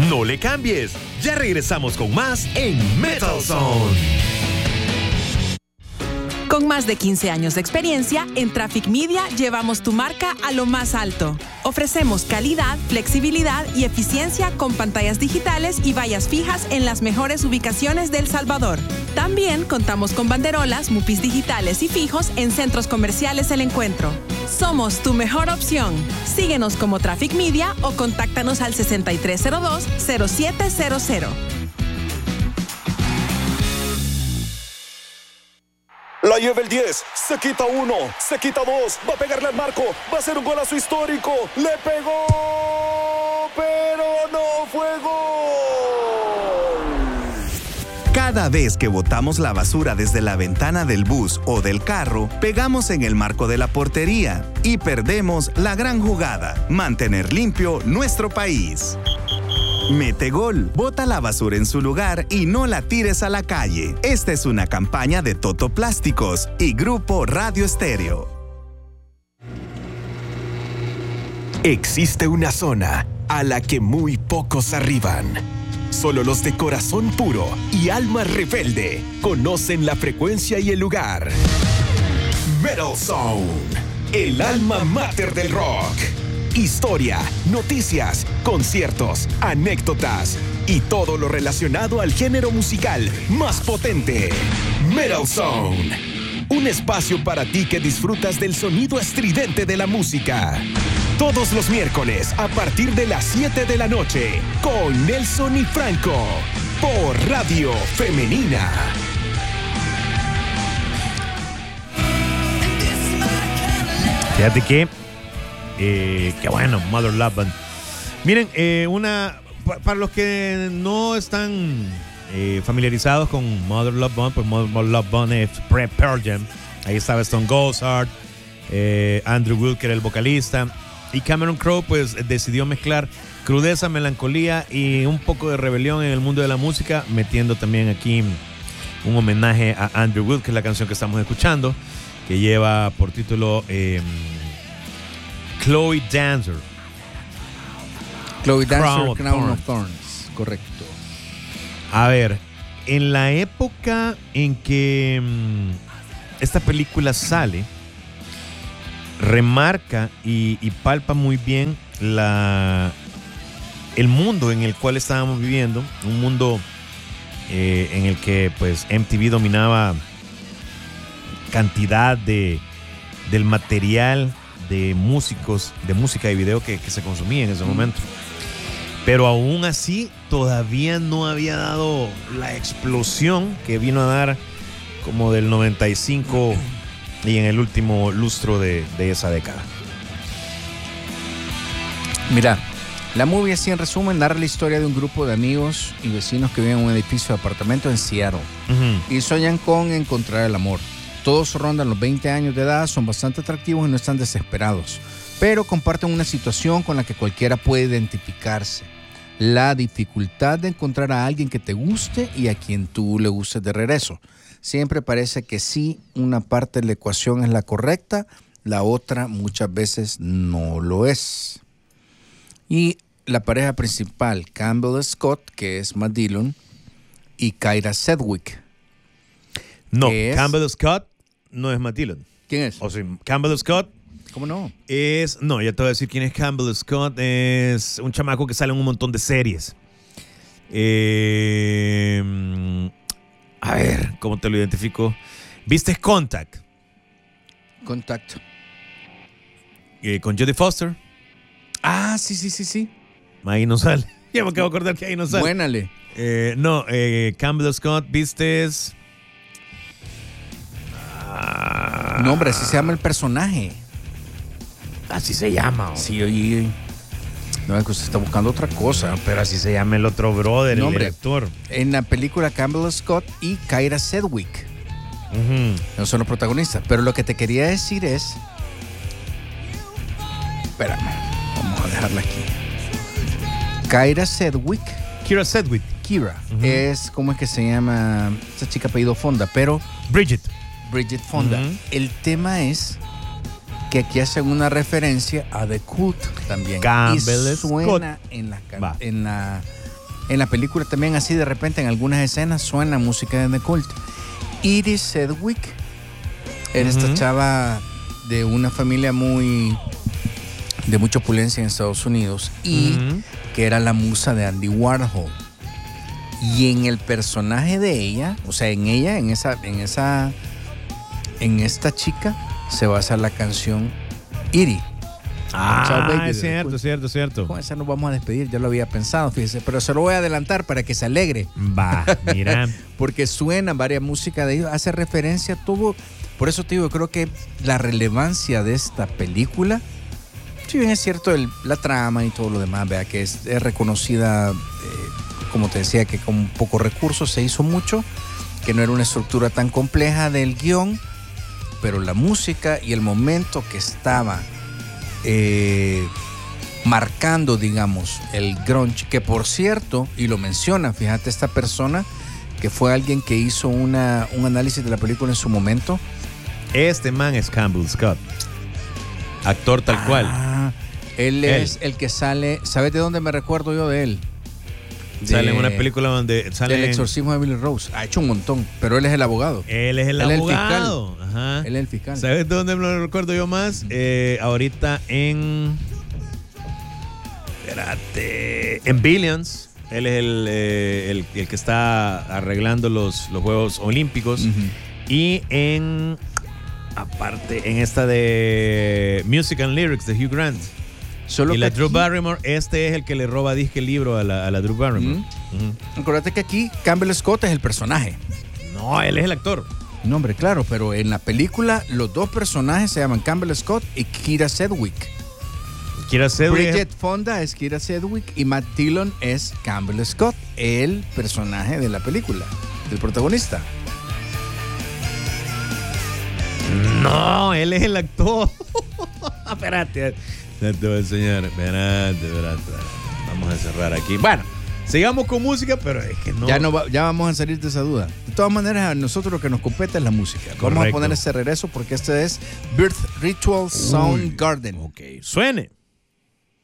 No le cambies. Ya regresamos con más en Metal Zone. Con más de 15 años de experiencia, en Traffic Media llevamos tu marca a lo más alto. Ofrecemos calidad, flexibilidad y eficiencia con pantallas digitales y vallas fijas en las mejores ubicaciones de El Salvador. También contamos con banderolas, mupis digitales y fijos en centros comerciales El Encuentro. Somos tu mejor opción. Síguenos como Traffic Media o contáctanos al 6302-0700. La lleva el 10, se quita 1, se quita 2, va a pegarle al marco, va a ser un golazo histórico, le pegó, pero no fue gol. Cada vez que botamos la basura desde la ventana del bus o del carro, pegamos en el marco de la portería y perdemos la gran jugada, mantener limpio nuestro país. Mete gol, bota la basura en su lugar y no la tires a la calle. Esta es una campaña de Toto Plásticos y Grupo Radio Estéreo. Existe una zona a la que muy pocos arriban. Solo los de corazón puro y alma rebelde conocen la frecuencia y el lugar. Metal Zone, el alma mater del rock. Historia, noticias, conciertos, anécdotas y todo lo relacionado al género musical más potente. Metal Zone, un espacio para ti que disfrutas del sonido estridente de la música. Todos los miércoles a partir de las 7 de la noche con Nelson y Franco por Radio Femenina. Fíjate que bueno, Mother Love Band. Miren, para los que no están familiarizados con Mother Love Band, pues Mother Love Band es Pearl Jam. Ahí estaba Stone Gossard, Andrew Wood, que era el vocalista, y Cameron Crowe pues decidió mezclar crudeza, melancolía y un poco de rebelión en el mundo de la música, metiendo también aquí un homenaje a Andrew Wood, que es la canción que estamos escuchando, que lleva por título Chloe Dancer. Chloe Dancer, Crown of Thorns. Correcto. A ver, en la época en que esta película sale, remarca y palpa muy bien el mundo en el cual estábamos viviendo, un mundo en el que pues MTV dominaba cantidad del material de músicos, de música y video que se consumía en ese momento. Pero aún así todavía no había dado la explosión que vino a dar como del 95 y en el último lustro de esa década. Mira, la movie así en resumen narra la historia de un grupo de amigos y vecinos que viven en un edificio de apartamentos en Seattle y sueñan con encontrar el amor. Todos rondan los 20 años de edad, son bastante atractivos y no están desesperados, pero comparten una situación con la que cualquiera puede identificarse: la dificultad de encontrar a alguien que te guste y a quien tú le gustes de regreso. Siempre parece que sí, una parte de la ecuación es la correcta, la otra muchas veces no lo es. Y la pareja principal, Campbell Scott, que es Matt Dillon, y Kyra Sedgwick. No, Campbell Scott no es Matt Dillon. ¿Quién es? O sea, Campbell Scott. ¿Cómo no? No, ya te voy a decir quién es Campbell Scott. Es un chamaco que sale en un montón de series. A ver, ¿cómo te lo identifico? ¿Viste Contact? Contact. Con Jodie Foster. Ah, sí. Ahí no sale. Ya me acabo de acordar que ahí no sale. Buénale. Campbell Scott, ¿vistes? No, hombre, así se llama el personaje. Así se llama. Sí, oye. No, es que usted está buscando otra cosa. Pero así se llama el otro brother, no, el hombre, director. En la película Campbell Scott y Kyra Sedgwick. No son los protagonistas. Pero lo que te quería decir es... Espérame, vamos a dejarla aquí. Kyra Sedgwick. Kira Sedgwick. Kira. Es, ¿cómo es que se llama? Esa chica apellido Fonda, pero... Bridget Fonda. El tema es que aquí hacen una referencia a The Cult también. Campbell y suena Scott. en la En la película también así de repente en algunas escenas suena música de The Cult. Edie Sedgwick era esta chava de una familia de mucha opulencia en Estados Unidos y que era la musa de Andy Warhol. Y en el personaje de ella, o sea, en esta chica se basa la canción Edie. Ah, baby, es cierto. Con esa nos vamos a despedir, ya lo había pensado, fíjese, pero se lo voy a adelantar para que se alegre. Va, mira. Porque suena varias músicas de ellos, hace referencia a todo. Por eso te digo, creo que la relevancia de esta película, si bien es cierto la trama y todo lo demás, vea que es reconocida, como te decía, que con pocos recursos se hizo mucho, que no era una estructura tan compleja del guión, pero la música y el momento que estaba marcando, digamos, el grunge, que por cierto, y lo menciona, fíjate, esta persona que fue alguien que hizo un análisis de la película en su momento. Este man es Campbell Scott, actor tal cual. Él es el que sale, ¿sabes de dónde me recuerdo yo de él? Sale en una película donde sale El exorcismo de Emily Rose. Ha hecho un montón, pero él es el abogado. Él es el abogado. Fiscal. Ajá. Él es el fiscal. ¿Sabes de dónde me lo recuerdo yo más? Ahorita en Billions. Él es el que está arreglando los Juegos Olímpicos. Y en esta de Music and Lyrics de Hugh Grant. Y la Drew Barrymore, este es el que le roba disque el libro a la Drew Barrymore. Acuérdate que aquí Campbell Scott es el personaje. No, él es el actor. No, hombre, claro, pero en la película los dos personajes se llaman Campbell Scott y Kira Sedgwick. Bridget Fonda es Kira Sedgwick y Matt Dillon es Campbell Scott, el personaje de la película, el protagonista. No, él es el actor. Espérate. Te voy a enseñar. Espérate. Vamos a cerrar aquí. Bueno, sigamos con música, pero es que no. Ya vamos a salir de esa duda. De todas maneras, a nosotros lo que nos compete es la música. Correcto. Vamos a poner ese regreso porque este es Birth Ritual Soundgarden. Ok, suene.